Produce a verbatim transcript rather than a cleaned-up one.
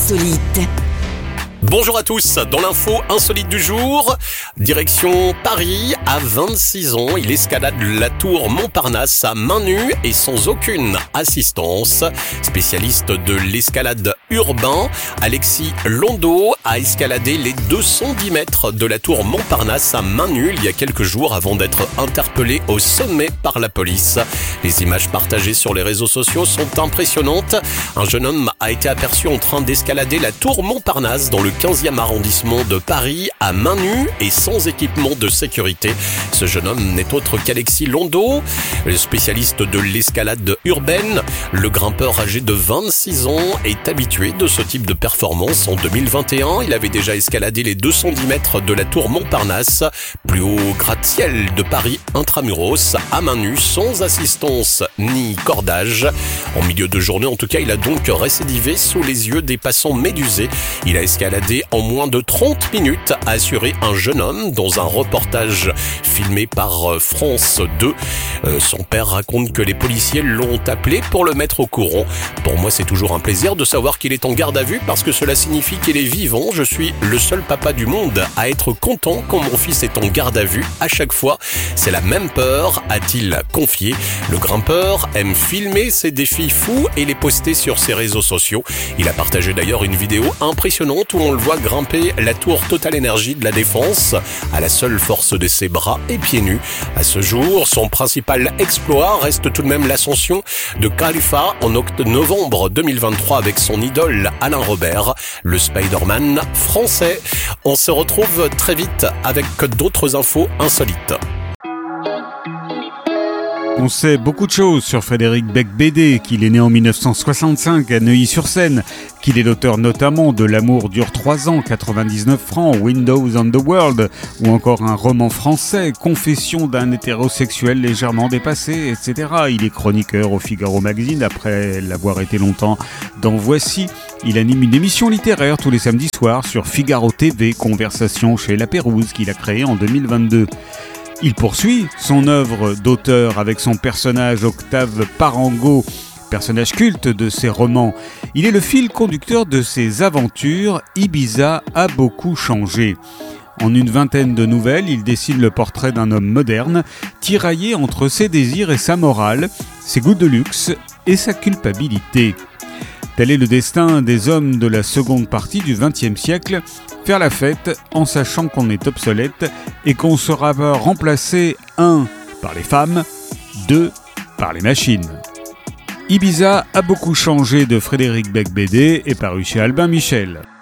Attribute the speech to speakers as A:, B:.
A: insolite.
B: Bonjour à tous, dans l'info insolite du jour, direction Paris, à vingt-six ans, il escalade la tour Montparnasse à main nue et sans aucune assistance. Spécialiste de l'escalade urbain, Alexis Londeau a escaladé les deux cent dix mètres de la tour Montparnasse à main nue il y a quelques jours avant d'être interpellé au sommet par la police. Les images partagées sur les réseaux sociaux sont impressionnantes. Un jeune homme a été aperçu en train d'escalader la tour Montparnasse dans le quinzième arrondissement de Paris à main nue et sans équipement de sécurité. Ce jeune homme n'est autre qu'Alexis Londeau, le spécialiste de l'escalade urbaine. Le grimpeur âgé de vingt-six ans est habitué de ce type de performance. En deux mille vingt et un, il avait déjà escaladé les deux cent dix mètres de la tour Montparnasse, plus haut gratte-ciel de Paris intramuros, à main nue, sans assistance ni cordage. En milieu de journée, en tout cas, il a donc récidivé sous les yeux des passants médusés. Il a escaladé en moins de trente minutes, a assuré un jeune homme dans un reportage filmé par France deux. Euh, son père raconte que les policiers l'ont appelé pour le mettre au courant. Pour moi, c'est toujours un plaisir de savoir qu'il est en garde à vue parce que cela signifie qu'il est vivant. Je suis le seul papa du monde à être content quand mon fils est en garde à vue. À chaque fois, c'est la même peur, a-t-il confié. Le grimpeur aime filmer ses défis fous et les poster sur ses réseaux sociaux. Il a partagé d'ailleurs une vidéo impressionnante où on le voit grimper la tour Total Energy de la Défense à la seule force de ses bras et pieds nus. À ce jour, son principal exploit reste tout de même l'ascension de Khalifa en novembre deux mille vingt-trois avec son idole Alain Robert, le Spider-Man français. On se retrouve très vite avec d'autres infos insolites.
C: On sait beaucoup de choses sur Frédéric Beigbeder, qu'il est né en dix-neuf cent soixante-cinq à Neuilly-sur-Seine, qu'il est l'auteur notamment de L'amour dure trois ans, quatre-vingt-dix-neuf francs, Windows on the World, ou encore un roman français, Confession d'un hétérosexuel légèrement dépassé, et cetera. Il est chroniqueur au Figaro Magazine, après l'avoir été longtemps dans Voici. Il anime une émission littéraire tous les samedis soirs sur Figaro T V, Conversation chez La Pérouse, qu'il a créée en deux mille vingt-deux. Il poursuit son œuvre d'auteur avec son personnage Octave Parango, personnage culte de ses romans. Il est le fil conducteur de ses aventures. Ibiza a beaucoup changé. En une vingtaine de nouvelles, il dessine le portrait d'un homme moderne, tiraillé entre ses désirs et sa morale, ses goûts de luxe et sa culpabilité. Tel est le destin des hommes de la seconde partie du vingtième siècle, faire la fête en sachant qu'on est obsolète et qu'on sera remplacé, un, par les femmes, deux, par les machines. Ibiza a beaucoup changé de Frédéric Beigbeder est paru chez Albin Michel.